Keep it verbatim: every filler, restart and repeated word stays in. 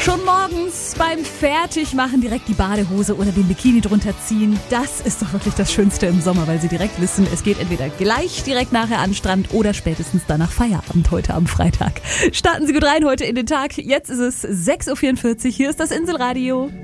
Schon morgens beim Fertigmachen direkt die Badehose oder den Bikini drunter ziehen. Das ist doch wirklich das Schönste im Sommer, weil Sie direkt wissen, es geht entweder gleich direkt nachher an den Strand oder spätestens dann nach Feierabend heute am Freitag. Starten Sie gut rein heute in den Tag. Jetzt ist es sechs Uhr vierundvierzig. Hier ist das Inselradio.